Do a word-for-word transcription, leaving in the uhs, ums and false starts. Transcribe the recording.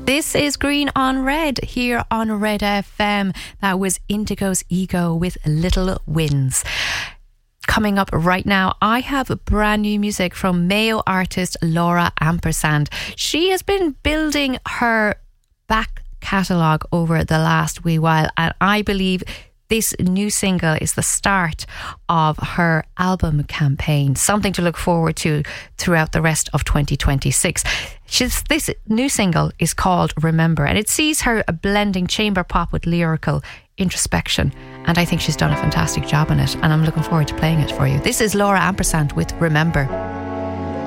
This is Green on Red here on Red F M. That was Indigo's Ego with Little Wins. Coming up right now, I have brand new music from Mayo artist Laura Ampersand. She has been building her back catalogue over the last wee while, and I believe this new single is the start of her album campaign, something to look forward to throughout the rest of twenty twenty-six. She's, this new single is called Remember, and it sees her blending chamber pop with lyrical introspection, and I think she's done a fantastic job on it, and I'm looking forward to playing it for you. This is Laura Ampersand with Remember.